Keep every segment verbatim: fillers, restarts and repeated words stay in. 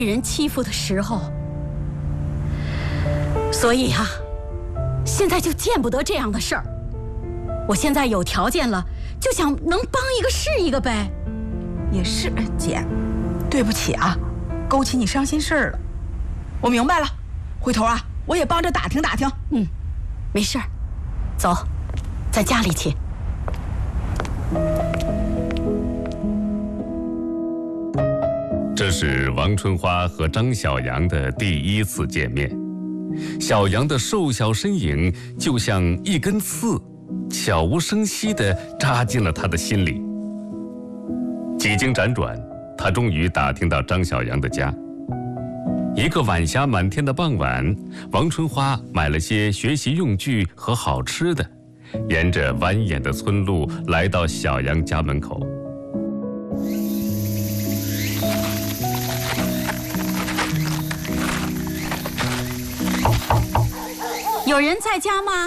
被人欺负的时候。所以啊，现在就见不得这样的事儿。我现在有条件了，就想能帮一个是一个呗。 也是，姐，对不起啊，勾起你伤心事儿了。我明白了，回头啊，我也帮着打听打听。 嗯，没事儿，走，在家里去。 这是王春花和张小杨的第一次见面。小杨的瘦小身影就像一根刺，悄无声息地扎进了他的心里。几经辗转，他终于打听到张小杨的家。一个晚霞满天的傍晚，王春花买了些学习用具和好吃的，沿着蜿蜒的村路来到小杨家门口。 有人在家吗？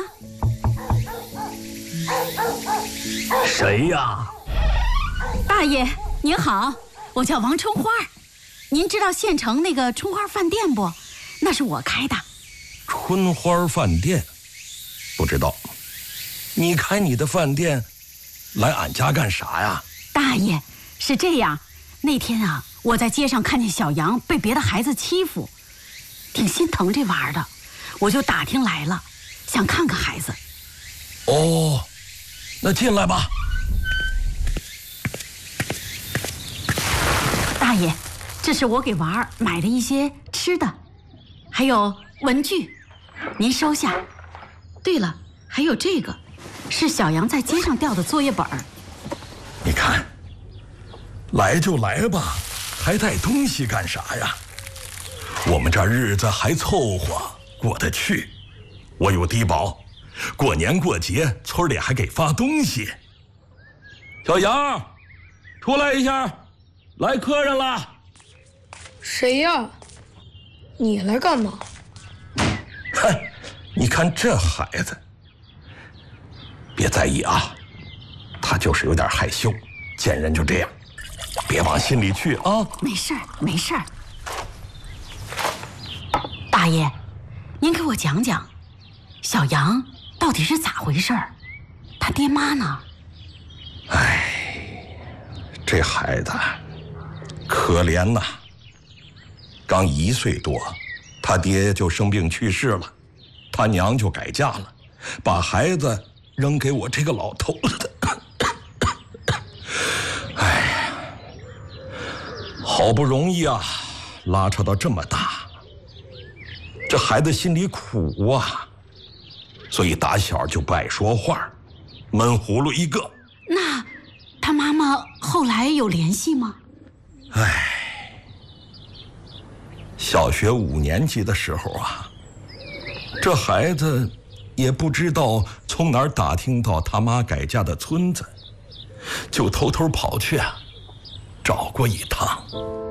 谁呀？ 大爷您好，我叫王春花，您知道县城那个春花饭店不？那是我开的。 春花饭店？不知道。你开你的饭店，来俺家干啥呀？ 大爷，是这样，那天啊，我在街上看见小杨被别的孩子欺负，挺心疼这娃儿的，我就打听来了，想看看孩子。 哦，那进来吧。 大爷，这是我给娃儿买的一些吃的，还有文具，您收下。对了，还有这个，是小杨在街上掉的作业本儿。 你看，来就来吧，还带东西干啥呀？我们这日子还凑合过得去，我有低保，过年过节村里还给发东西。小杨，出来一下，来客人了。 谁呀？你来干嘛？ 哼，你看这孩子，别在意啊，他就是有点害羞，见人就这样，别往心里去啊。 没事儿，没事儿。大爷，您给我讲讲，小杨到底是咋回事儿？他爹妈呢？ 哎，这孩子可怜呐，刚一岁多，他爹就生病去世了，他娘就改嫁了，把孩子扔给我这个老头子。哎呀，好不容易啊，拉扯到这么大，这孩子心里苦啊，所以打小就不爱说话，闷葫芦一个。 那他妈妈后来有联系吗？ 唉，小学五年级的时候啊，这孩子也不知道从哪儿打听到他妈改嫁的村子，就偷偷跑去啊，找过一趟。